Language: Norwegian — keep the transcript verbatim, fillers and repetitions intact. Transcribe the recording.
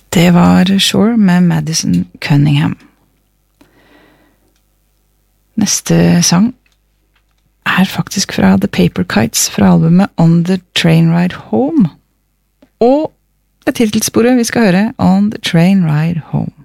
Det var Shore med Madison Cunningham. Neste sang er faktisk fra The Paper Kites fra albumet On the Train Ride Home. Og det titelsporet vi skal høre On the Train Ride Home.